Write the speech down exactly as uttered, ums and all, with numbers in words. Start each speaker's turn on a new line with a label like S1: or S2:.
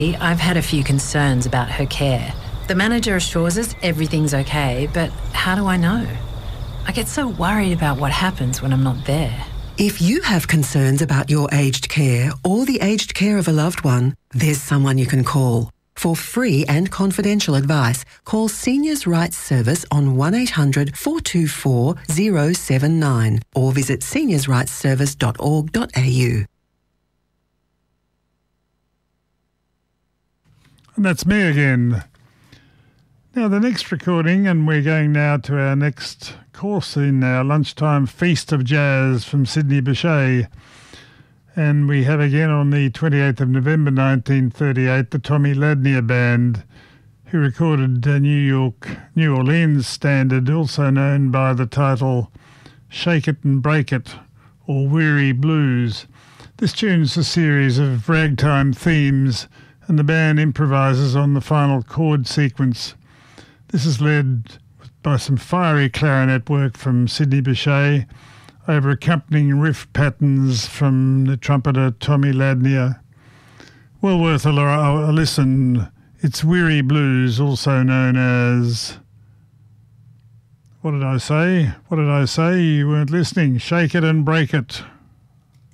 S1: I've had a few concerns about her care. The manager assures us everything's okay, but how do I know? I get so worried about what happens when I'm not there.
S2: If you have concerns about your aged care or the aged care of a loved one, there's someone you can call. For free and confidential advice, call Seniors Rights Service on one eight hundred four two four zero seven nine or visit seniors rights service dot org dot a u.
S3: And that's me again. Now, the next recording, and we're going now to our next course in our lunchtime feast of jazz from Sidney Bechet. And we have again on the twenty-eighth of November nineteen thirty-eight the Tommy Ladnier Band, who recorded a New York, New Orleans standard, also known by the title Shake It and Break It, or Weary Blues. This tune's a series of ragtime themes, and the band improvises on the final chord sequence. This is led by some fiery clarinet work from Sidney Bechet, over accompanying riff patterns from the trumpeter Tommy Ladnier. Well worth a, a listen. It's Weary Blues, also known as... What did I say? What did I say? You weren't listening. Shake It and Break It.